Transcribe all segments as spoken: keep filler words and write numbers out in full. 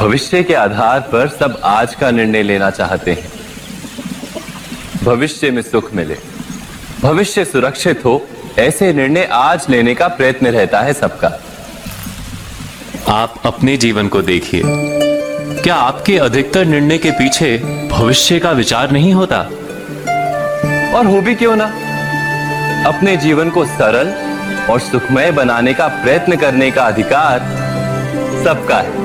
भविष्य के आधार पर सब आज का निर्णय लेना चाहते हैं। भविष्य में सुख मिले, भविष्य सुरक्षित हो, ऐसे निर्णय आज लेने का प्रयत्न रहता है सबका। आप अपने जीवन को देखिए, क्या आपके अधिकतर निर्णय के पीछे भविष्य का विचार नहीं होता? और हो भी क्यों ना, अपने जीवन को सरल और सुखमय बनाने का प्रयत्न करने का अधिकार सबका है।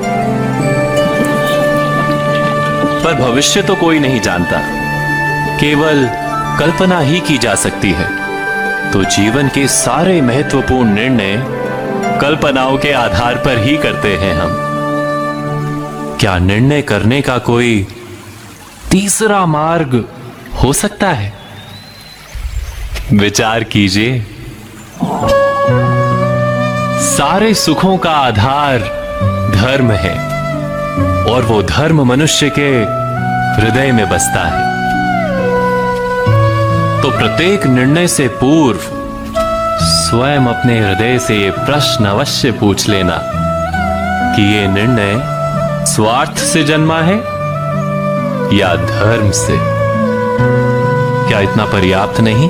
पर भविष्य तो कोई नहीं जानता, केवल कल्पना ही की जा सकती है। तो जीवन के सारे महत्वपूर्ण निर्णय कल्पनाओं के आधार पर ही करते हैं हम। क्या निर्णय करने का कोई तीसरा मार्ग हो सकता है? विचार कीजिए। सारे सुखों का आधार धर्म है, और वो धर्म मनुष्य के हृदय में बसता है। तो प्रत्येक निर्णय से पूर्व स्वयं अपने हृदय से ये प्रश्न अवश्य पूछ लेना कि ये निर्णय स्वार्थ से जन्मा है या धर्म से। क्या इतना पर्याप्त नहीं?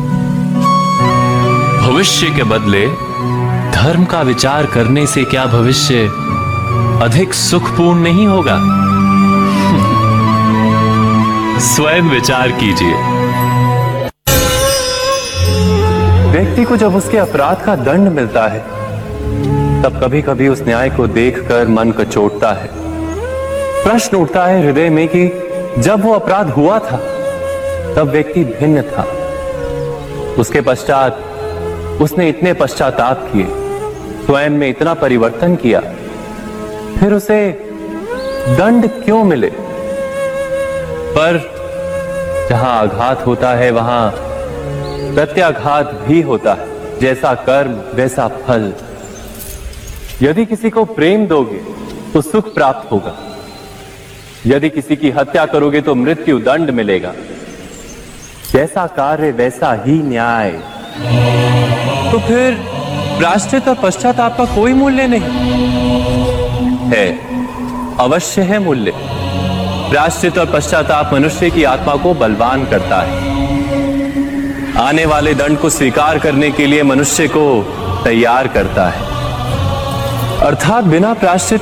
भविष्य के बदले धर्म का विचार करने से क्या भविष्य अधिक सुखपूर्ण नहीं होगा? स्वयं विचार कीजिए। व्यक्ति को जब उसके अपराध का दंड मिलता है, तब कभी कभी उस न्याय को देखकर मन कचोटता है। प्रश्न उठता है हृदय में कि जब वो अपराध हुआ था, तब व्यक्ति भिन्न था। उसके पश्चात उसने इतने पश्चाताप किए, स्वयं में इतना परिवर्तन किया, फिर उसे दंड क्यों मिले? पर जहां आघात होता है, वहां प्रत्याघात भी होता है। जैसा कर्म वैसा फल। यदि किसी को प्रेम दोगे तो सुख प्राप्त होगा, यदि किसी की हत्या करोगे तो मृत्यु दंड मिलेगा। जैसा कार्य वैसा ही न्याय। तो फिर प्रायश्चित और पश्चाताप का कोई मूल्य नहीं है? अवश्य है मूल्य। प्रायश्चित और पश्चाताप मनुष्य की आत्मा को बलवान करता है। आने वाले दंड को स्वीकार करने के लिए मनुष्य को तैयार करता है। अर्थात बिना प्रायश्चित